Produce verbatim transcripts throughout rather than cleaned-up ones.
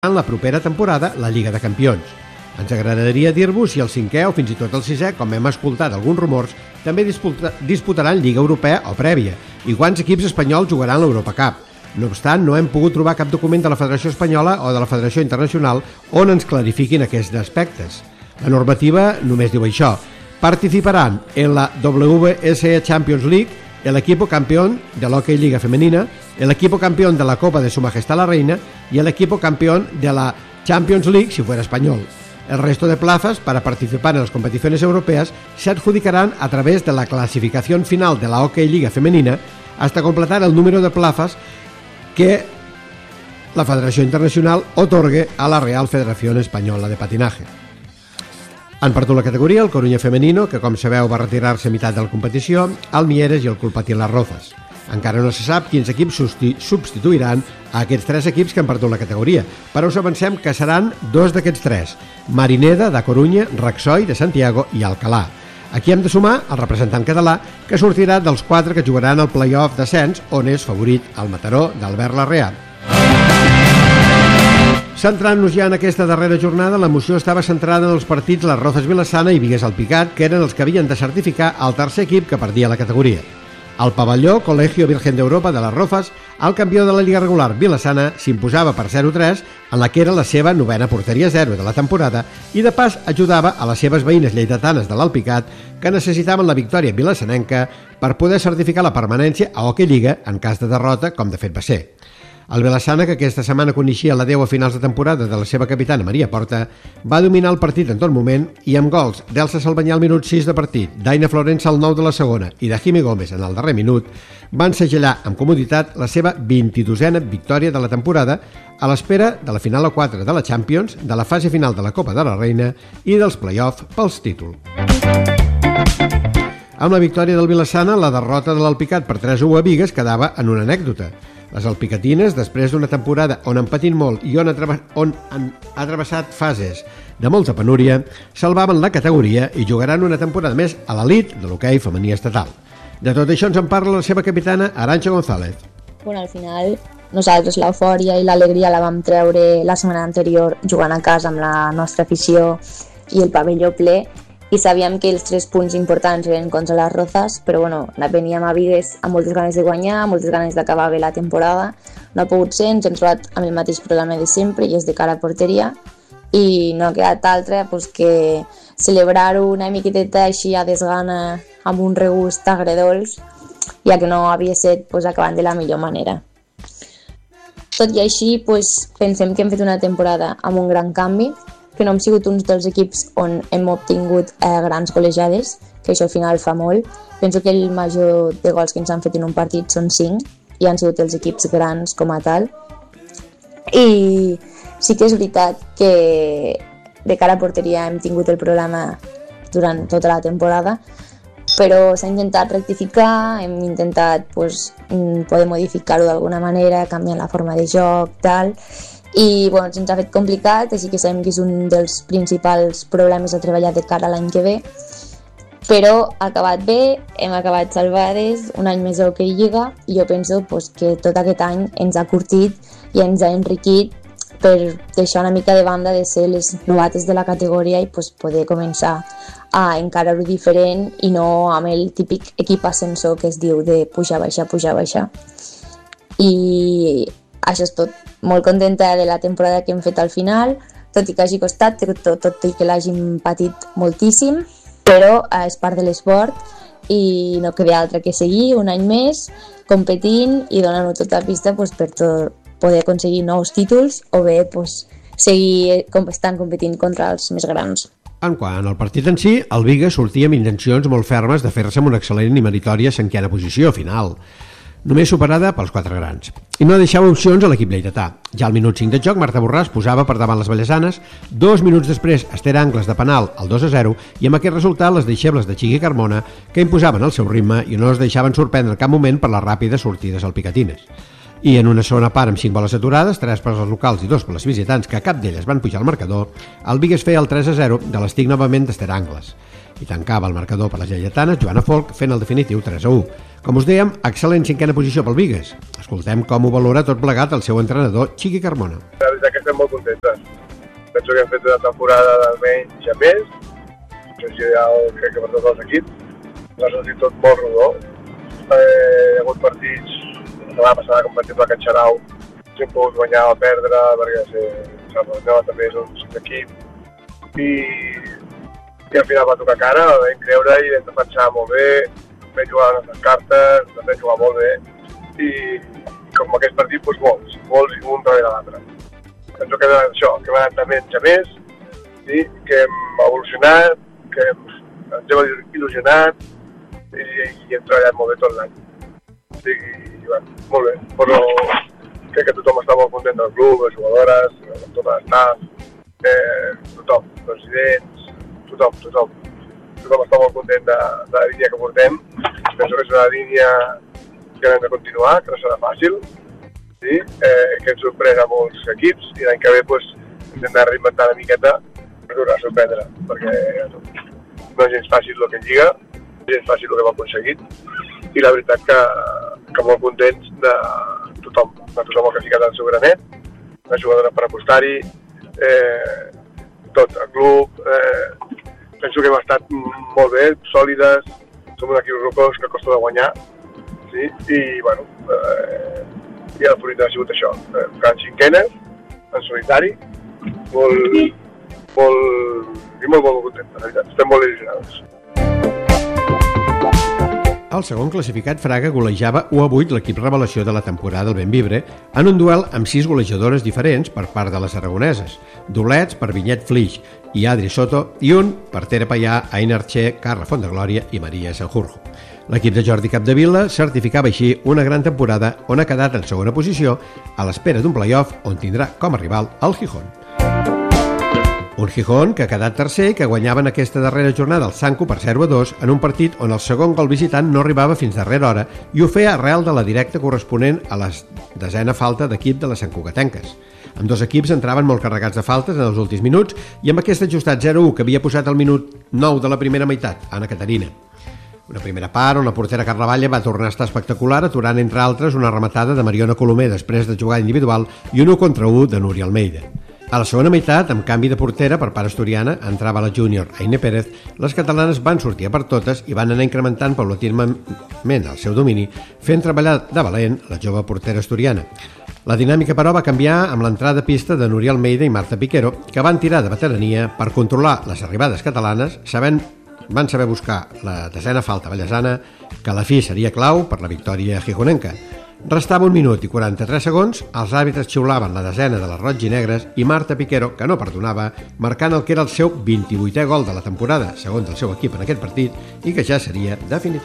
en la propera temporada la Lliga de Campions. Ens agradaria dir-vos si el cinquè o fins i tot el sisè, com hem escoltat alguns rumors, també disputa, disputaran Lliga Europea o prèvia, i quants equips espanyols jugaran l'Europacup. No obstant, no hem pogut trobar cap document de la Federació Espanyola o de la Federació Internacional on ens clarifiquin aquests aspectes. La normativa només diu això: participarán en la W S E Champions League el equipo campeón de la Hockey Liga Femenina, el equipo campeón de la Copa de Su Majestad la Reina y el equipo campeón de la Champions League si fuera español. El resto de plazas para participar en las competiciones europeas se adjudicarán a través de la clasificación final de la Hockey Liga Femenina hasta completar el número de plazas que la Federación Internacional otorgue a la Real Federación Española de Patinaje. Han perdut la categoria el Coruña Femenino, que com sabeu va retirar-se a meitat de la competició, el Mieres i el Culpatí Las Rozas. Encara no se sap quins equips substituiran a aquests tres equips que han perdut la categoria, però us avancem que seran dos d'aquests tres: Marineda, de Corunya, Raxoi, de Santiago i Alcalà. Aquí hem de sumar el representant català, que sortirà dels quatre que jugaran al play-off d'ascens, on és favorit el Mataró d'Albert Larrea. Centrant-nos ja en aquesta darrera jornada, la moció estava centrada en els partits Las Rozas Vilassana i Vigues Alpicat, que eren els que havien de certificar el tercer equip que perdia la categoria. Al pavelló, Colegio Virgen d'Europa de Las Rozas, el campió de la Lliga regular Vilassana s'imposava per zero tres en la que era la seva novena porteria zero de la temporada i de pas ajudava a les seves veïnes lleidatanes de l'Alpicat, que necessitaven la victòria vilassanenca per poder certificar la permanència a Hockey Lliga en cas de derrota, com de fet va ser. El Vilassana, que aquesta setmana coneixia l'adeu a finals de temporada de la seva capitana Maria Porta, va dominar el partit en tot moment i amb gols d'Elsa Salvanyà al minut sis de partit, d'Aina Florença al nou de la segona i de Jimmy Gómez en el darrer minut, van segellar amb comoditat la seva vint-i-dosena victòria de la temporada a l'espera de la final a quatre de la Champions, de la fase final de la Copa de la Reina i dels play-off pels títols. Amb la victòria del Vilassana, la derrota de l'Alpicat per tres a u a Vigues quedava en una anècdota. Les alpicatines, després d'una temporada on han patit molt i on, on han atrevessat fases de molta penúria, salvaven la categoria i jugaran una temporada més a l'elit de l'hoquei femení estatal. De tot això ens en parla la seva capitana, Arantxa González. Bueno, al final, nosaltres l'eufòria i l'alegria la vam treure la setmana anterior jugant a casa amb la nostra afició i el pavelló ple, i sabíem que els tres punts importants eren contra les Rozas, però bueno, veníem a Vigues amb moltes ganes de guanyar, moltes ganes d'acabar bé la temporada. No ha pogut ser, ens hem trobat amb el mateix problema de sempre, i és de cara a porteria, i no ha quedat altra pues, que celebrar-ho una miqueteta així a desgana amb un regust agredolç, ja que no havia set pues, acabant de la millor manera. Tot i així, pues, pensem que hem fet una temporada amb un gran canvi, que no hem sigut uns dels equips on hem obtingut eh, grans col·legiades, que això al final fa molt. Penso que el major de gols que ens han fet en un partit són cinc, i han sigut els equips grans com a tal. I sí que és veritat que de cara a porteria hem tingut el problema durant tota la temporada, però s'ha intentat rectificar, hem intentat pues, poder modificar-ho d'alguna manera, canviant la forma de joc, tal, i bueno, ens ha fet complicat, així que sabem que és un dels principals problemes a treballar de cara a l'any que ve, però ha acabat bé, hem acabat salvades, un any més a Hockey Lliga, i jo penso pues, que tot aquest any ens ha curtit i ens ha enriquit per deixar una mica de banda de ser les novates de la categoria i pues, poder començar a encarar-ho diferent i no amb el típic equip ascensor que es diu de pujar, baixar, pujar, baixar. I això és tot. Molt contenta de la temporada que hem fet al final, tot i que hagi costat, tot, tot i que l'hàgim patit moltíssim, però és part de l'esport i no queda altra que seguir un any més competint i donant-ho tota la pista pues, per tot, poder aconseguir nous títols o bé pues, seguir estant competint contra els més grans. En quant al partit en si, el Vigues sortia amb intencions molt fermes de fer-se amb una excel·lent i meritòria cinquena posició final, només superada pels quatre grans. I no deixava opcions a l'equip lleidatà. Ja al minut cinc de joc, Marta Borràs posava per davant les vallesanes, dos minuts després Esther Angles de penal al dos a zero, i amb aquest resultat les deixebles de Chiqui Carmona, que imposaven el seu ritme i no es deixaven sorprendre en cap moment per les ràpides sortides alpicatines. I en una segona part amb cinc boles aturades, tres per als locals i dos per les visitants, que cap d'elles van pujar al marcador, el Vigues feia el tres a zero de l'estic novament d'Esther Angles. i tancava el marcador per les lleidatanes Joana Folch fent el definitiu tres a u. Com us dèiem, excel·lent cinquena posició pel Bigues. Escoltem com ho valora tot plegat el seu entrenador Chiqui Carmona. La veritat que estem molt contentes. Penso que hem fet una temporada d'almenys a més, que és ideal crec que per tots els equips. L'ha sortit tot molt rodó. Eh, hi ha hagut partits, la setmana passada, com per exemple a Can Xarau, si hem pogut guanyar o perdre, perquè sí, Cerdanyola també és un equip. I, i al final va tocar cara, vam creure i vam defensar molt bé, vam jugar les nostres cartes, vam jugar molt bé, i com aquest partit, doncs molts, molts i un darrere l'altre. Penso que és això, que hem anat de menys a més, sí? Que hem evolucionat, que hem, ens hem il·lusionat i, i hem treballat molt bé tot l'any. Sí, i, bueno, molt bé, però crec que tothom està molt content del club, les jugadores, tot l'estaf, eh, tothom, presidents, tothom, tothom. Tothom està molt content de, de la línia que portem. Penso que és una línia que hem de continuar, que no serà fàcil, sí? eh, que ens sorprèn a molts equips i l'any que ve pues, hem de reinventar una miqueta per tornar a sorprendre, perquè no és gens fàcil el que lliga, no és gens fàcil el que hem aconseguit i la veritat que, que molt contents de tothom, de tothom el que ha ficat el seu granet, la jugadora per apostar-hi, eh, tot, el club, eh, penso que hem estat molt bé, sòlides, som un equip rocós que costa de guanyar, sí? I, bueno, eh, i el Florit ha sigut això, eh, quedant cinquenes, en solitari, molt, molt, i molt, molt content, la veritat, estem molt il·lusionats. El segon classificat, Fraga, golejava u a vuit l'equip revelació de la temporada del Benvibre en un duel amb sis golejadores diferents per part de les aragoneses, doblets per Vinyet Flix i Adri Soto i un per Tere Payà, Ainar Che, Carla Fondeglòria i Maria Sanjurjo. L'equip de Jordi Capdevila certificava així una gran temporada on ha quedat en segona posició a l'espera d'un play-off on tindrà com a rival el Gijón. Un Gijón que ha quedat tercer i que guanyava en aquesta darrera jornada el Sanco per zero a dos en un partit on el segon gol visitant no arribava fins darrera hora i ho feia arrel de la directa corresponent a la desena falta d'equip de les santcugatenques. Ambdós equips entraven molt carregats de faltes en els últims minuts i amb aquest ajustat zero a u que havia posat al minut nou de la primera meitat, Anna Caterina. Una primera part on la portera Carla Valle va tornar a estar espectacular aturant entre altres una rematada de Mariona Colomer després de jugar individual i un u contra u de Núria Almeida. A la segona meitat, amb canvi de portera per part asturiana, entrava la júnior Aine Pérez, les catalanes van sortir a per totes i van anar incrementant paulatinament el seu domini, fent treballar de valent la jove portera asturiana. La dinàmica, però, va canviar amb l'entrada a pista de Núria Almeida i Marta Piquero, que van tirar de veterania per controlar les arribades catalanes, sabent, van saber buscar la desena falta ballesana, que a la fi seria clau per la victòria gijonenca. Restava un minut i quaranta-tres segons, els àrbitres xiulaven la desena de les roig i negres i Marta Piquero, que no perdonava, marcant el que era el seu vint-i-vuitè gol de la temporada, segons el seu equip en aquest partit, i que ja seria definitiu.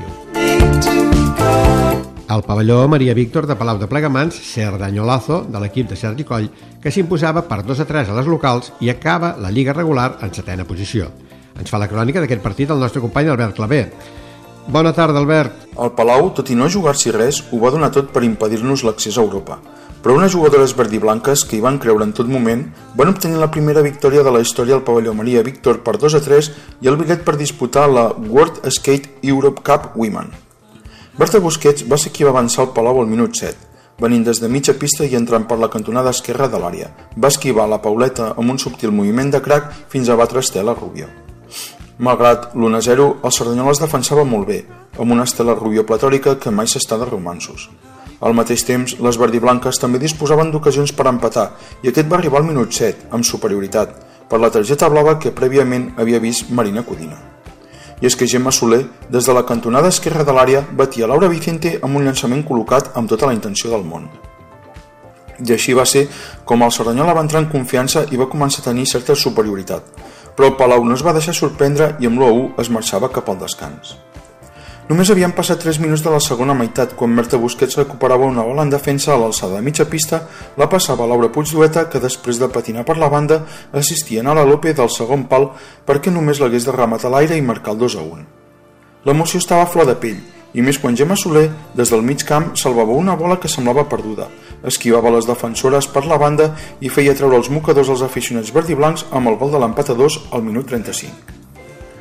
Al pavelló, Maria Víctor de Palau de Plegamans, Cerdanyolazo, de l'equip de Sergi Coll, que s'imposava per dos a tres a les locals i acaba la lliga regular en setena posició. Ens fa la crònica d'aquest partit el nostre company Albert Clavé. Bona tarda, Albert. El Palau, tot i no jugar-s'hi res, ho va donar tot per impedir-nos l'accés a Europa. Però unes jugadores verdiblanques que hi van creure en tot moment van obtenir la primera victòria de la història al pavelló Maria Víctor per dos a tres i el bitllet per disputar la World Skate Europe Cup Women. Berta Busquets va ser qui va avançar al Palau al minut set, venint des de mitja pista i entrant per la cantonada esquerra de l'àrea. Va esquivar la Pauleta amb un subtil moviment de crac fins a batre Estela Rubio. Malgrat l'u a zero, el Cerdanyola es defensava molt bé, amb una Estela Rubio platòrica que mai s'està de romansos. Al mateix temps, les verdiblanques també disposaven d'ocasions per empatar i aquest va arribar al minut set, amb superioritat, per la targeta blava que prèviament havia vist Marina Codina. I és que Gemma Soler, des de la cantonada esquerra de l'àrea, batia Laura Vicente amb un llançament col·locat amb tota la intenció del món. I així va ser com el Cerdanyola va entrar en confiança i va començar a tenir certa superioritat, però el Palau no es va deixar sorprendre i amb l'u a u es marxava cap al descans. Només havien passat tres minuts de la segona meitat quan Berta Busquets recuperava una bola en defensa a l'alçada de mitja pista, la passava a Laura Puigdueta, que després de patinar per la banda assistia a la Lope del segon pal perquè només l'hagués de rematar a l'aire i marcar el dos a un. L'emoció estava a flor de pell, i més quan Gemma Soler, des del mig camp, salvava una bola que semblava perduda, esquivava les defensores per la banda i feia treure els mocadors als aficionats verdiblancs amb el gol de l'empat a dos al minut trenta-cinc.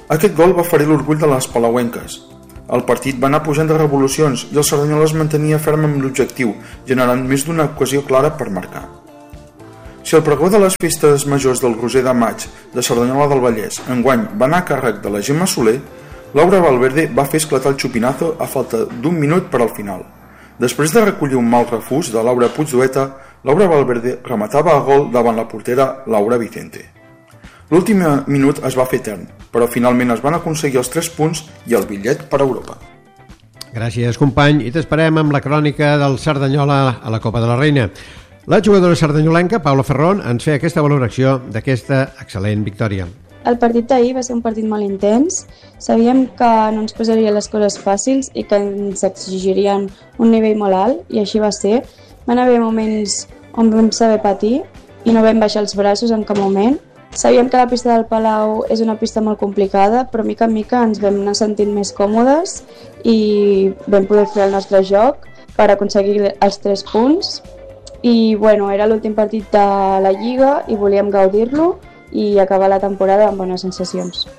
Aquest gol va ferir l'orgull de les palauenques. El partit va anar pujant de revolucions i el Cerdanyola es mantenia ferm amb l'objectiu, generant més d'una ocasió clara per marcar. Si el pregó de les festes majors del Roser de Maig de Cerdanyola del Vallès enguany va anar a càrrec de la Gemma Soler, Laura Valverde va fer esclatar el xupinazo a falta d'un minut per al final. Després de recollir un mal refús de Laura Puigdueta, Laura Valverde rematava a gol davant la portera Laura Vicente. L'últim minut es va fer etern, però finalment es van aconseguir els tres punts i el bitllet per a Europa. Gràcies, company, i t'esperem amb la crònica del Cerdanyola a la Copa de la Reina. La jugadora sardanyolenca, Paula Ferrón, ens feia aquesta valoració d'aquesta excel·lent victòria. El partit d'ahir va ser un partit molt intens. Sabíem que no ens posarien les coses fàcils i que ens exigirien un nivell molt alt, i així va ser. Van haver moments on vam saber patir i no vam baixar els braços en cap moment. Sabíem que la pista del Palau és una pista molt complicada, però mica en mica ens vam anar sentint més còmodes i vam poder fer el nostre joc per aconseguir els tres punts. I bueno, era l'últim partit de la Lliga i volíem gaudir-lo i acabar la temporada amb bones sensacions.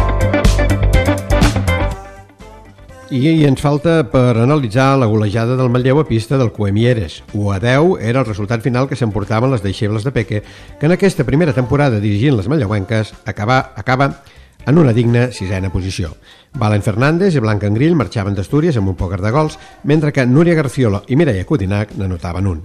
I, I ens falta per analitzar la golejada del Manlleu a pista del Cuemieres. u a deu era el resultat final que s'emportaven les deixebles de Peque, que en aquesta primera temporada dirigint les manlleuenques acaba, acaba en una digna sisena posició. Valen Fernández i Blanca Engrill marxaven d'Astúries amb un pòquer de gols, mentre que Núria Garciola i Mireia Codinac n'anotaven un.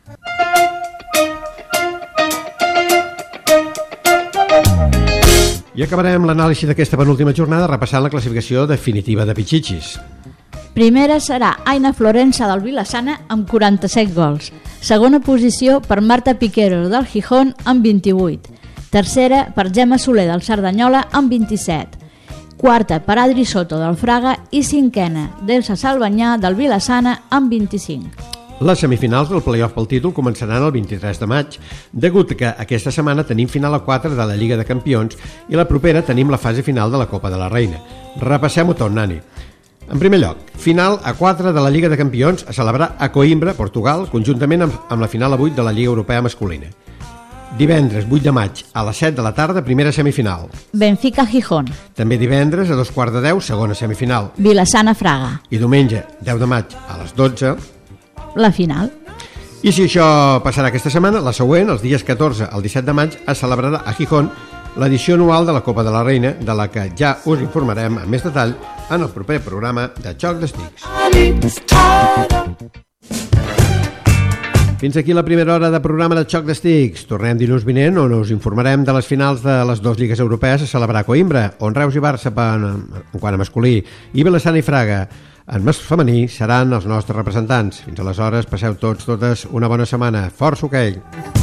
I acabarem l'anàlisi d'aquesta penúltima jornada repassant la classificació definitiva de Pichichis. Primera serà Aina Florença del Vilassana amb quaranta-set gols. Segona posició per Marta Piquero del Gijón amb vint-i-vuit. Tercera per Gemma Soler del Cerdanyola amb vint-i-set. Quarta per Adri Soto del Fraga i cinquena d'Elsa Salvanyà del Vilassana amb vint-i-cinc. Les semifinals del play-off pel títol començaran el vint-i-tres de maig, degut que aquesta setmana tenim final a quatre de la Lliga de Campions i la propera tenim la fase final de la Copa de la Reina. Repassem-ho tot, Nani. En primer lloc, final a quatre de la Lliga de Campions a celebrar a Coimbra, Portugal, conjuntament amb, amb la final a vuit de la Lliga Europea masculina. Divendres vuit de maig a les set de la tarda, primera semifinal. Benfica-Gijón. També divendres a dos quarts de deu, segona semifinal. Vilassana-Fraga. I diumenge, deu de maig a les dotze, la final. I si això passarà aquesta setmana, la següent, els dies catorze al disset de maig, es celebrarà a Gijón l'edició anual de la Copa de la Reina, de la que ja us informarem amb més detall en el proper programa de Xoc d'Estics. Fins aquí la primera hora de programa de Xoc d'Estics. Tornem dilluns vinent, on us informarem de les finals de les dues lligues europees a celebrar a Coimbra, on Reus i Barça en quant a masculí i Vilassana i Fraga en femení seran els nostres representants. Fins aleshores, passeu tots, totes una bona setmana. Força hoquei!